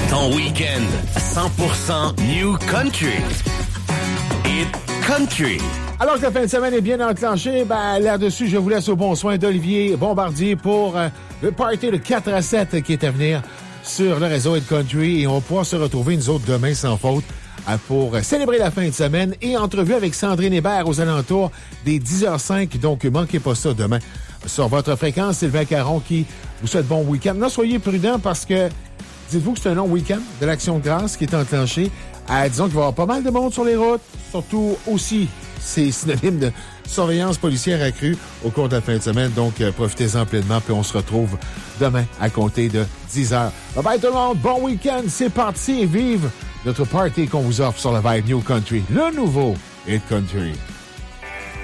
Ton week-end 100% New Country. Hit Country. Alors que la fin de semaine est bien enclenchée, là-dessus, je vous laisse au bon soin d'Olivier Bombardier pour le party de 4 à 7 qui est à venir sur le réseau Hit Country. Et on pourra se retrouver, nous autres, demain sans faute pour célébrer la fin de semaine et entrevue avec Sandrine Hébert aux alentours des 10h05. Donc, manquez pas ça demain sur votre fréquence. Sylvain Caron qui vous souhaite bon week-end. Non, soyez prudents parce que dites-vous que c'est un long week-end de l'Action de grâce qui est enclenché. Disons qu'il va y avoir pas mal de monde sur les routes, surtout aussi, c'est synonyme de surveillance policière accrue au cours de la fin de semaine. Donc, profitez-en pleinement, puis on se retrouve demain à compter de 10h. Bye bye tout le monde, bon week-end, c'est parti et vive notre party qu'on vous offre sur la Vibe New Country, le nouveau Hit Country.